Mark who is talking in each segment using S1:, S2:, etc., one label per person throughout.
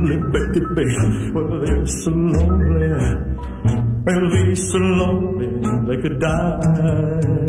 S1: lonely, baby. Well, they're so lonely. Well, they're so lonely they could die.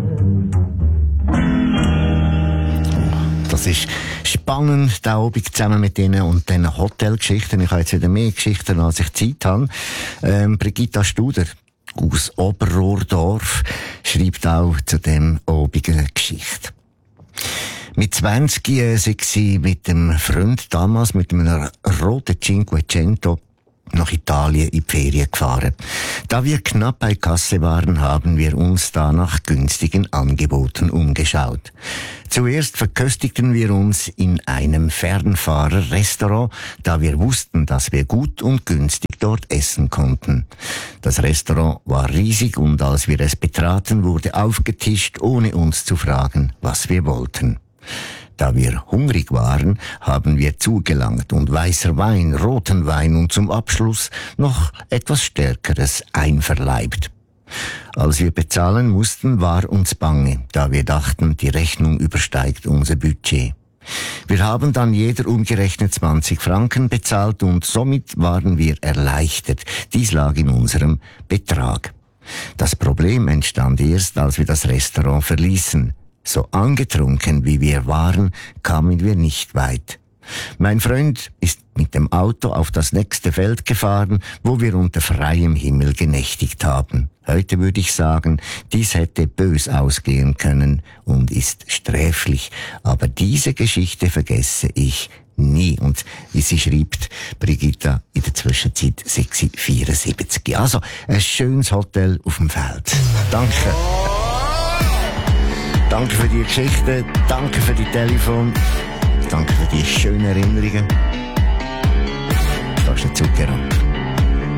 S2: Das ist spannend, der Abend zusammen mit Ihnen und den Hotelgeschichten. Ich habe jetzt wieder mehr Geschichten, als ich Zeit habe. Brigitta Studer aus Oberrohrdorf schreibt auch zu dem Abend eine Geschichte. Mit 20 sei sie mit dem Freund damals mit einem roten Cinquecento nach Italien in die Ferien gefahren. Da wir knapp bei Kasse waren, haben wir uns da nach günstigen Angeboten umgeschaut. Zuerst verköstigten wir uns in einem Fernfahrerrestaurant, da wir wussten, dass wir gut und günstig dort essen konnten. Das Restaurant war riesig und als wir es betraten, wurde aufgetischt, ohne uns zu fragen, was wir wollten. Da wir hungrig waren, haben wir zugelangt und weißer Wein, roten Wein und zum Abschluss noch etwas Stärkeres einverleibt. Als wir bezahlen mussten, war uns bange, da wir dachten, die Rechnung übersteigt unser Budget. Wir haben dann jeder umgerechnet 20 Franken bezahlt und somit waren wir erleichtert. Dies lag in unserem Betrag. Das Problem entstand erst, als wir das Restaurant verließen. So angetrunken wie wir waren, kamen wir nicht weit. Mein Freund ist mit dem Auto auf das nächste Feld gefahren, wo wir unter freiem Himmel genächtigt haben. Heute würde ich sagen, dies hätte bös ausgehen können und ist sträflich. Aber diese Geschichte vergesse ich nie. Und wie sie schreibt, Brigitta, in der Zwischenzeit 74. Also, ein schönes Hotel auf dem Feld. Danke. Danke für die Geschichte, danke für die Telefon, danke für die schönen Erinnerungen.